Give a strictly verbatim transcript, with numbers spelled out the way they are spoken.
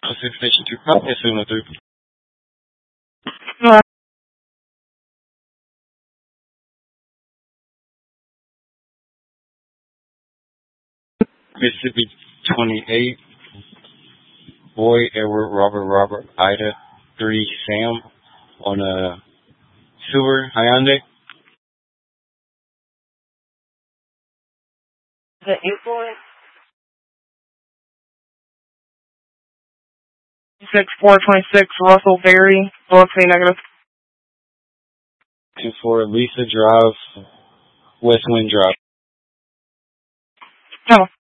Pacific Station two. Oh, yes, uno three. Uh, Mississippi twenty-eight. Boy, Edward, Robert, Robert, Ida, three, Sam, on a silver Hyundai. the influence. Six four twenty six Russell Berry, Biloxi negative. two four, Lisa Drive, West Wind Drive. No.